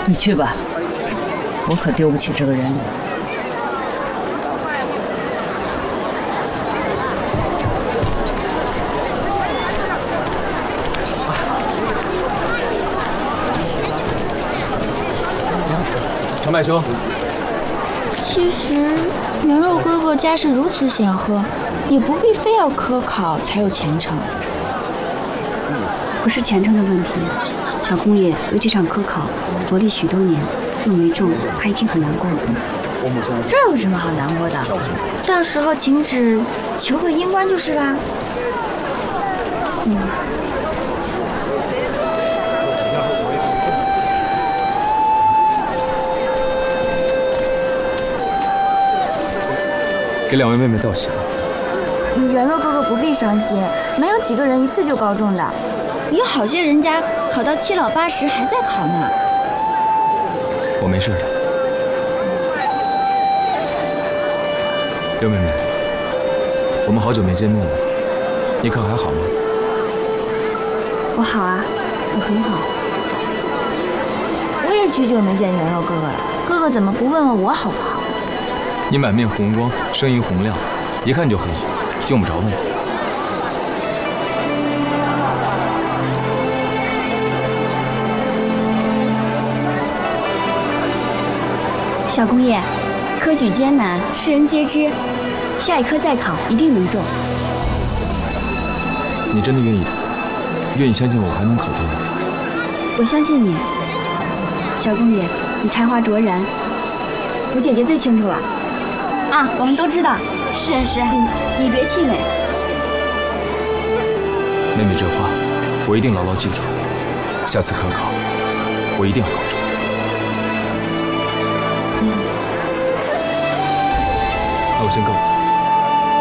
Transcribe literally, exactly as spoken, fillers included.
你去吧，我可丢不起这个人。 长柏兄， 其实圆肉哥哥家世如此显赫，也不必非要科考才有前程。 不是前程的问题，小公爷为这场科考着力许多年，若没中，他一定很难过的。 这有什么好难过的？到时候请旨求个阴官就是啦。嗯。 给两位妹妹道喜。 圆肉哥哥不必伤心，没有几个人一次就高中的，有好些人家考到七老八十还在考呢。 我没事的。六妹妹，我们好久没见面了，你可还好吗？ 我好啊，我很好。 我也许久没见圆肉哥哥了，哥哥怎么不问问我好不好？ 你满面红光，声音洪亮，一看就很好，用不着问。 小公爷，科举艰难，世人皆知，下一科再考一定能中。 你真的愿意？愿意相信我还能考对吗？ 我相信你，小公爷，你才华卓然，我姐姐最清楚了。啊，我们都知道。是啊是啊，你你别气馁。 妹妹这话，我一定牢牢记住。下次科考，我一定要考中。那我先告辞。